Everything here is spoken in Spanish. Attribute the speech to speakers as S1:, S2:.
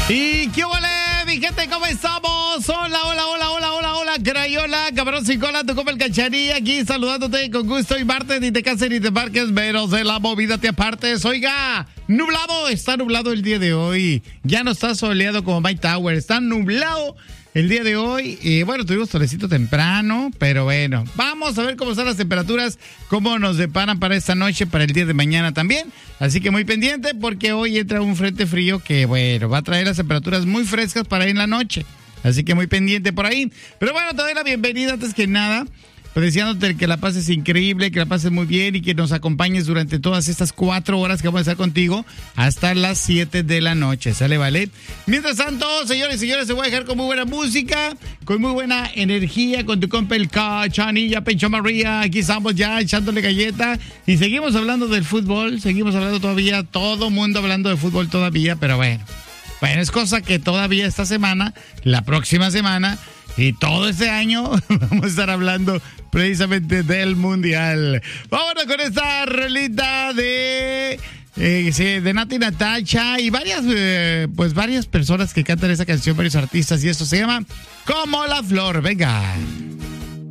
S1: ¿Y qué huele, mi gente? ¿Cómo estamos? Hola, hola, hola, hola, hola, hola, Crayola, cabrón sin cola, tu copa el Cachanilla, aquí saludándote con gusto y martes, ni te cases ni te marques, menos de la movida te apartes. Oiga, nublado, está nublado el día de hoy, ya no está soleado como Mike Tower, está nublado el día de hoy. Y bueno, tuvimos solecito temprano, pero bueno, vamos a ver cómo están las temperaturas, cómo nos deparan para esta noche, para el día de mañana también. Así que muy pendiente porque hoy entra un frente frío que, bueno, va a traer las temperaturas muy frescas para en la noche. Así que muy pendiente por ahí. Pero bueno, te doy la bienvenida antes que nada, pues deseándote que la pases increíble, que la pases muy bien y que nos acompañes durante todas estas 4 horas que vamos a estar contigo hasta las 7 de la noche, ¿sale, vale? Mientras tanto, señores y señores, te voy a dejar con muy buena música, con muy buena energía, con tu compa el Cachanilla, Pencho María. Aquí estamos ya echándole galleta y seguimos hablando del fútbol, seguimos hablando todavía, todo mundo hablando de fútbol todavía, pero bueno, es cosa que todavía esta semana, la próxima semana y todo este año vamos a estar hablando precisamente del Mundial. Vámonos con esta rolita de Nati Natasha y varias personas que cantan esa canción, varios artistas, y esto se llama Como la Flor. Venga.